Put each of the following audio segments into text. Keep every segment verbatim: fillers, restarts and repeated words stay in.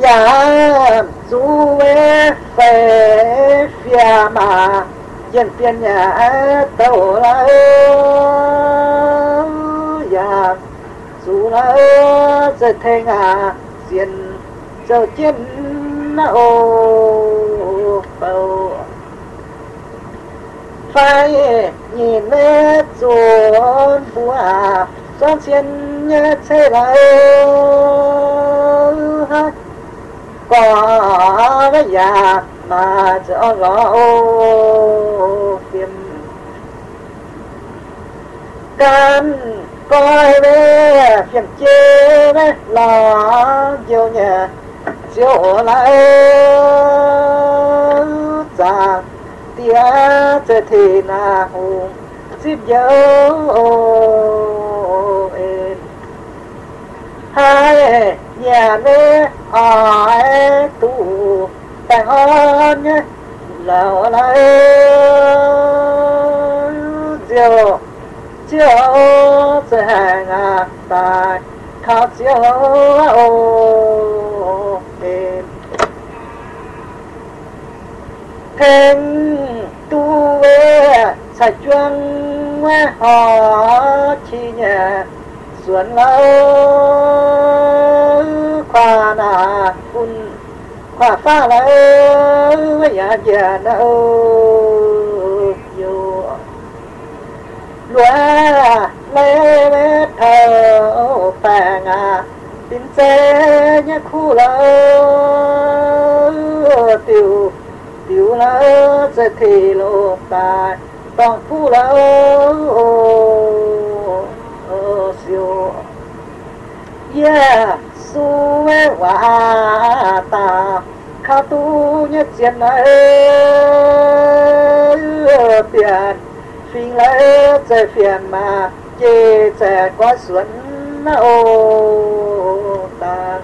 nhà du về về phía mà dân tiền nhà tàu lại nhà du lại giờ thế ngà diện giờ chiến ô bầu phải nhìn về chốn bùa xoan chiến nhớ thế lại có cái nhà mà cho gõ phim can coi về phim chế với lo chiều nhà chiều lại già tia chơi thì na hùng xếp dấu em hai nhà mê ai tu tại hơn nhé lão lại chiều chiều sẽ hàng à tại khá chiều em thành tu về sạch chuyên nghe họ chi nhà xuân lâu khoa nà un khoa pha lâu nhà già đâu vô loa lê mê thờ phàng à tin xe nhé khu lâu tiểu tiểu lâu sẽ thì lộ tài toàn phu lâu siêu yeah su e wa ta khao tu nhất chiến này tiền phiền lấy chơi phiền mà chê trẻ quá xuân ô ta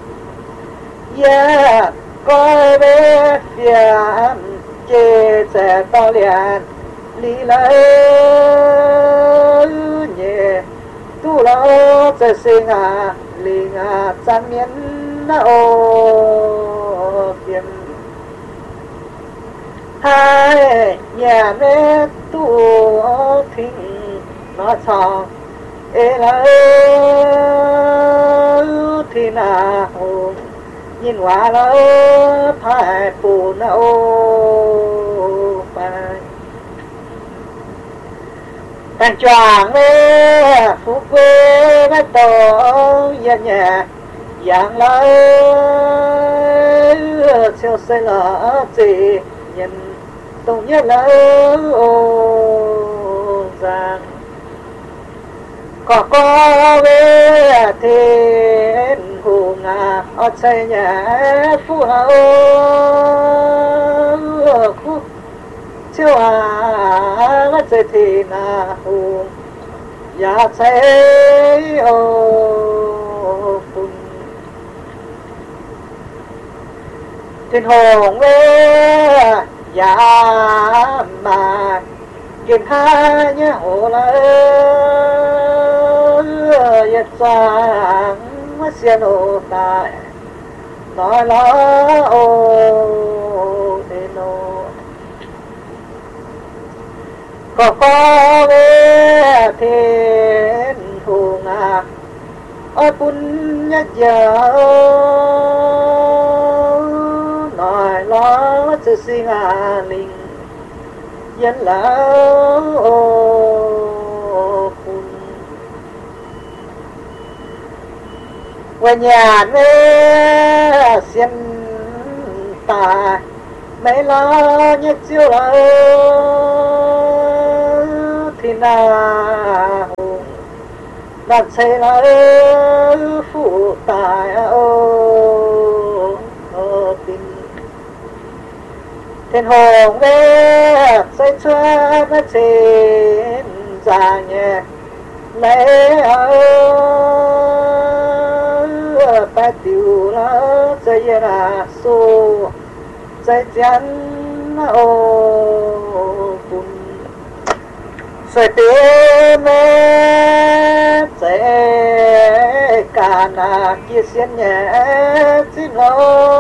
yeah coi về phiền chê trẻ to liền lý lấy nhẹ tu lâu sẽ sinh à linh à san miến ô kiếm hai nhà mẹ tu thinh nó chọn ê lấy thì nào nhìn hoa lâu phải phù nâu phải càng choàng mê phúc quê với tổ dân nhà dạng lấy siêu xây lỡ gì nhìn tùng nhất lỡ ô giang có có về thiên hùng à ở xây nhà phú hậu khúc chiều à mất dây thì na hùng ya xây ô phun thiên hùng về ya mà kiên hai nhé hồ lại yết sang mất xiên ô tại nói lo ô tên ô có có về thiên hùng à ôi bún nhất giờ nói lo sự sinh à linh dân lão ô bún về nhà mê xiên ta mấy lo nhất chiều lão thì nào đặt xây là phụ tài ô ô tình thiên hồn về xây cho nó trên già nhẹ lấy ở ta tiểu là xây là số xây chắn ô cùng sợi tê mê sẽ cả na kia xiên nhẹ chim lo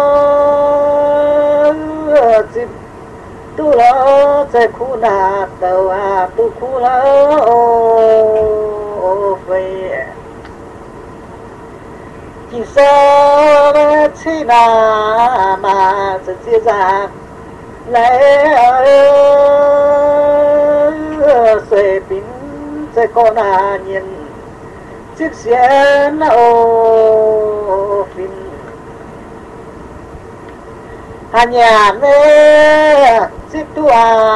chim tu lo chạy khu na tàu à tu khu lo về chỉ sao chỉ na mà sẽ chia ra lấy sẽ pin sẽ có na nhìn chiếc xe ô pin hà nhà mê chiếc tua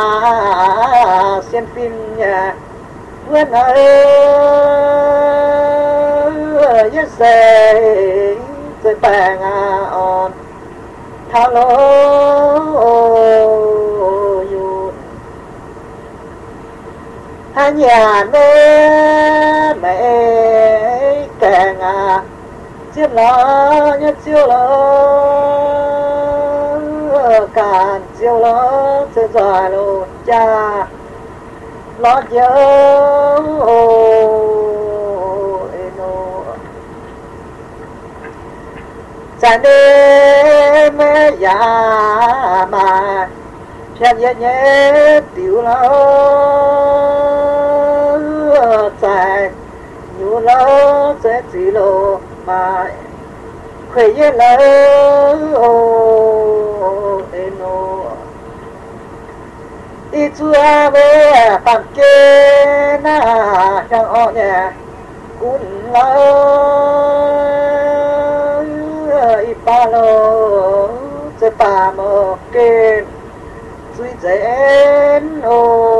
xem phim nhà vườn ơi nhất xe sẽ bàng on thao lô hà nhà mê mẹ càng à chiếc lo nhất chiêu lo càng chiêu lo sẽ giỏi lô cha lo nhớ cha đê mẹ già mà cha nhẹ nhẹ tiểu lo chạy nhiều lo sẽ chỉ lo mà khỏe nhẹ lo eno đi chua về bằng kê na chẳng ở nhà cún lo ipa lo sẽ pa mò kê suy dễn ô